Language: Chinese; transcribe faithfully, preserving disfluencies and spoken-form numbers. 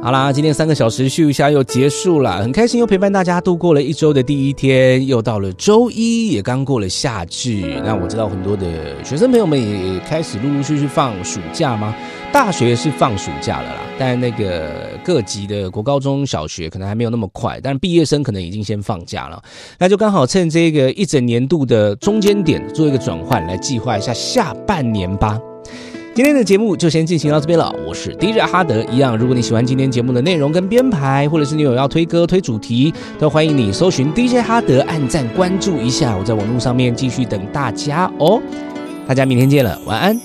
好啦，今天三个小时咻一下又结束了，很开心又陪伴大家度过了一周的第一天，又到了周一，也刚过了夏至。那我知道很多的学生朋友们也开始陆陆续续放暑假吗？大学是放暑假了啦，但那个各级的国高中小学可能还没有那么快，但毕业生可能已经先放假了，那就刚好趁这个一整年度的中间点做一个转换，来计划一下下半年吧。今天的节目就先进行到这边了，我是 D J 哈德。一样，如果你喜欢今天节目的内容跟编排，或者是你有要推歌推主题，都欢迎你搜寻 D J 哈德，按赞关注一下，我在网络上面继续等大家哦。大家明天见了，晚安。